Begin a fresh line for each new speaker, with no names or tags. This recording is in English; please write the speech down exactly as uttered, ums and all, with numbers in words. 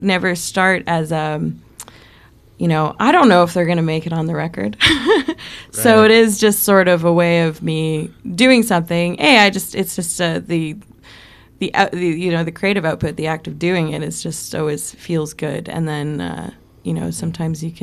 never start as a, you know, I don't know if they're going to make it on the record. So
Right.
it is just sort of a way of me doing something. Hey, I just, it's just uh, the, the, out- the, you know, the creative output, the act of doing it is just always feels good. And then, uh, you know, sometimes you can